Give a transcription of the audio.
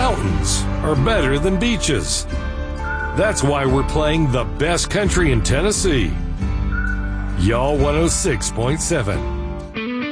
mountains are better than beaches. That's why we're playing the best country in Tennessee. Y'all 106.7.